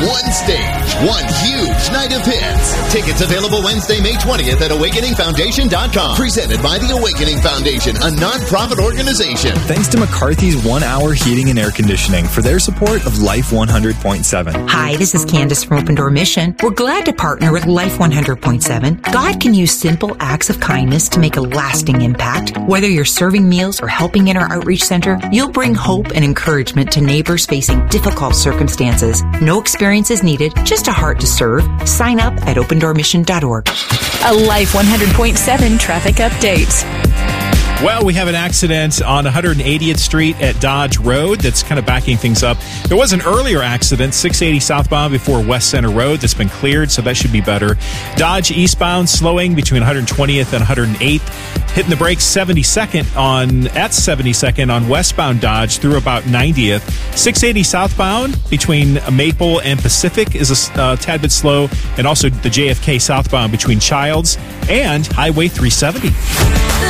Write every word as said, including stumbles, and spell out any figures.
One stage, one huge night of hits. Tickets available Wednesday, May twentieth at awakening foundation dot com. Presented by the Awakening Foundation, a non-profit organization. Thanks to McCarthy's One Hour Heating and Air Conditioning for their support of Life one hundred point seven. Hi, this is Candace from Open Door Mission. We're glad to partner with Life one hundred point seven. God can use simple acts of kindness to make a lasting impact. Whether you're serving meals or helping in our outreach center, you'll bring hope and encouragement to neighbors facing difficult circumstances. No experience is needed, just a heart to serve. Sign up at open door mission dot org. A Life one hundred point seven traffic update. Well, we have an accident on one hundred eightieth Street at Dodge Road that's kind of backing things up. There was an earlier accident, six eighty southbound before West Center Road, that's been cleared, so that should be better. Dodge eastbound slowing between one hundred twentieth and one hundred eighth. Hitting the brakes seventy-second on at seventy-second on westbound Dodge through about ninetieth. six eighty southbound between Maple and Pacific is a uh, tad bit slow, and also the J F K southbound between Childs and Highway three seventy.